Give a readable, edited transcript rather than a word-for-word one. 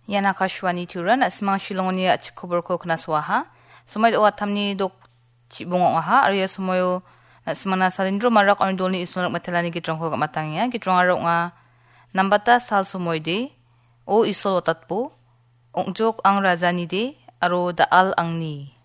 Yan Akashwani turan at smang shilongoni at chikubur ko knaswaha. Sumay o atamni dok chibungong aha. Arya sumayo at smang nasalindro marak orndolni isunok matalani gitrong ko matangya. Gitrong araw nga nambata sal sumoy de o isol watatpo. Ongjok ang rajani de aro daal ang ni.